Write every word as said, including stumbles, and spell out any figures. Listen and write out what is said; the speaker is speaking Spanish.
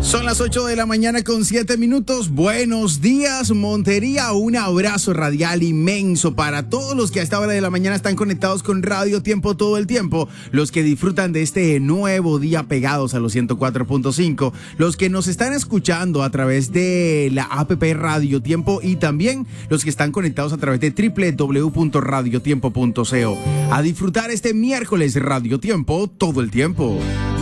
Son las ocho de la mañana con siete minutos. Buenos días, Montería. Un abrazo radial inmenso para todos los que a esta hora de la mañana están conectados con Radio Tiempo todo el tiempo. Los que disfrutan de este nuevo día pegados a los ciento cuatro punto cinco. Los que nos están escuchando a través de la app Radio Tiempo y también los que están conectados a través de doble u doble u doble u punto radio tiempo punto co. A disfrutar este miércoles Radio Tiempo todo el tiempo.